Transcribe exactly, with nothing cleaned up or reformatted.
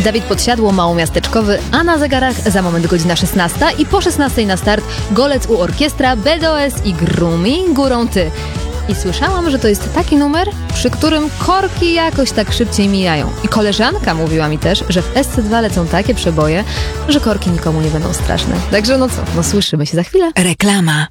Dawid Podsiadło, małomiasteczkowy, a na zegarach za moment godzina szesnasta i po szesnastej na start Golec u Orkiestra, B D O S i Grumi Górą Ty. I słyszałam, że to jest taki numer, przy którym korki jakoś tak szybciej mijają. I koleżanka mówiła mi też, że w S C dwa lecą takie przeboje, że korki nikomu nie będą straszne. Także no co, no słyszymy się za chwilę. Reklama.